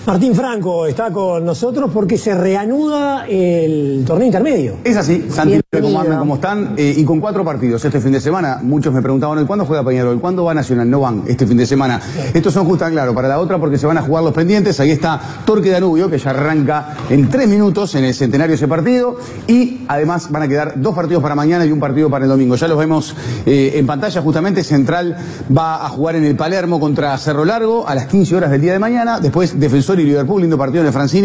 Martín Franco está con nosotros porque se reanuda el torneo intermedio. Es así, Santi, ¿cómo andan? ¿Cómo están? Y con 4 partidos este fin de semana. Muchos me preguntaban hoy, ¿cuándo juega Peñarol? ¿Cuándo va Nacional? No van este fin de semana. Estos son justos, claro, para la otra porque se van a jugar los pendientes. Ahí está Torque Danubio, que ya arranca en 3 minutos en el centenario ese partido. Y además van a quedar 2 partidos para mañana y 1 partido para el domingo. Ya los vemos en pantalla, justamente. Central va a jugar en el Palermo contra Cerro Largo a las 15 horas del día de mañana. Después Defensor y Liverpool, lindo partido en el Francini.